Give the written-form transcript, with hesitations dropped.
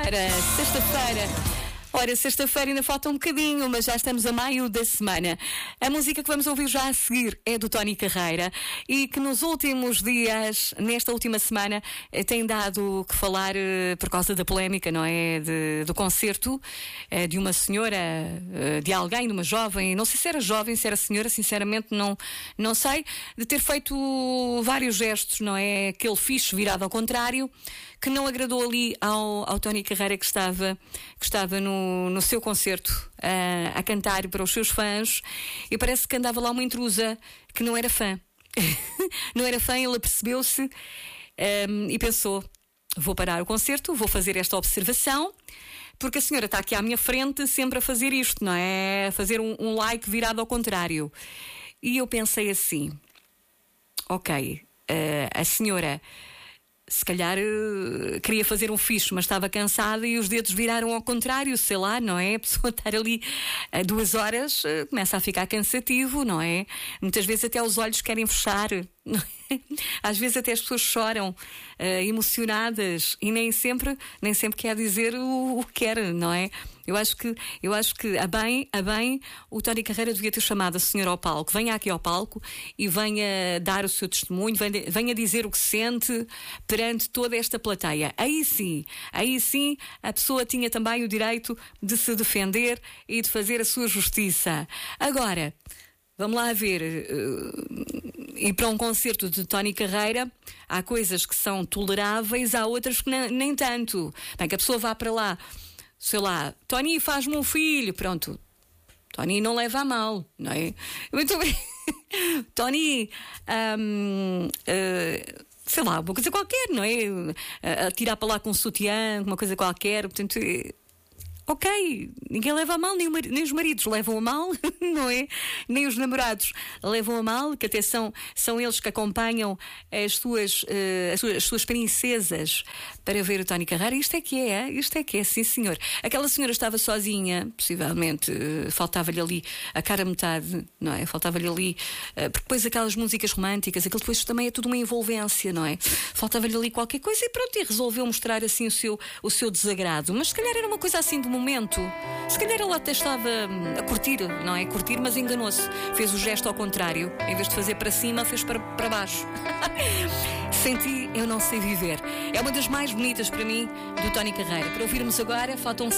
sexta-feira. Ora, sexta-feira ainda falta um bocadinho, mas já estamos a meio da semana. A música que vamos ouvir já a seguir é do Tony Carreira e que nos últimos dias, nesta última semana, tem dado que falar por causa da polémica, não é? Do concerto de uma senhora, de alguém, de uma jovem, não sei se era jovem, se era senhora, sinceramente não sei, de ter feito vários gestos, não é? Aquele fixe virado ao contrário, que não agradou ali ao Tony Carreira que estava no seu concerto a cantar para os seus fãs, e parece que andava lá uma intrusa que não era fã. Não era fã, ele apercebeu-se e pensou: vou parar o concerto, vou fazer esta observação, porque a senhora está aqui à minha frente sempre a fazer isto, não é? A fazer um like virado ao contrário. E eu pensei assim: ok, a senhora se calhar queria fazer um fixe, mas estava cansada e os dedos viraram ao contrário, sei lá, não é? A pessoa estar ali 2 horas começa a ficar cansativo, não é? Muitas vezes até os olhos querem fechar, não é? Às vezes até as pessoas choram emocionadas e nem sempre quer dizer o que quer, não é? Eu acho que a bem o Tony Carreira devia ter chamado a senhora ao palco. Venha aqui ao palco e venha dar o seu testemunho, venha dizer o que sente perante toda esta plateia. Aí sim a pessoa tinha também o direito de se defender e de fazer a sua justiça. Agora, vamos lá ver, ir para um concerto de Tony Carreira, há coisas que são toleráveis, há outras que nem tanto. Bem, que a pessoa vá para lá, sei lá, Tony, faz-me um filho, pronto. Tony não leva a mal, não é? Muito bem. Tony, sei lá, uma coisa qualquer, não é? Tirar para lá com um sutiã, uma coisa qualquer, portanto, ok, ninguém leva a mal, nem os maridos levam a mal, não é? Nem os namorados levam a mal, que até são eles que acompanham as suas princesas para ver o Tony Carreira. Isto é que é, sim senhor. Aquela senhora estava sozinha, possivelmente, faltava-lhe ali a cara metade, não é? Faltava-lhe ali, porque depois aquelas músicas românticas, aquilo depois também é tudo uma envolvência, não é? Faltava-lhe ali qualquer coisa e pronto, e resolveu mostrar assim o seu desagrado. Mas se calhar era uma coisa assim de momento. Se calhar ela até estava a curtir, não é? Curtir, mas enganou-se. Fez o gesto ao contrário. Em vez de fazer para cima, fez para baixo. Sem ti, eu não sei viver. É uma das mais bonitas para mim do Tony Carreira. Para ouvirmos agora, faltam